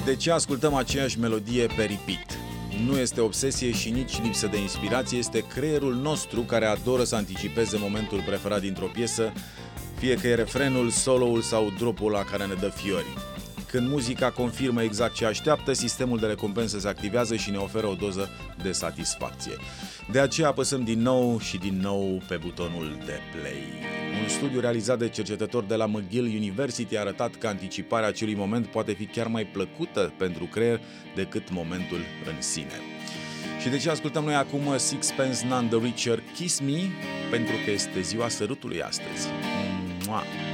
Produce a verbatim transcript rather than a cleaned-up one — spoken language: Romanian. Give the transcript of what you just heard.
De ce ascultăm aceeași melodie pe repeat? Nu este obsesie și nici lipsă de inspirație, este creierul nostru care adoră să anticipeze momentul preferat dintr-o piesă, fie că e refrenul, solo-ul sau drop-ul la care ne dă fiori. Când muzica confirmă exact ce așteaptă, sistemul de recompensă se activează și ne oferă o doză de satisfacție. De aceea apăsăm din nou și din nou pe butonul de play. Un studiu realizat de cercetători de la McGill University a arătat că anticiparea acelui moment poate fi chiar mai plăcută pentru creier decât momentul în sine. Și de ce ascultăm noi acum Sixpence None the Richer, Kiss Me? Pentru că este ziua sărutului astăzi. Mua!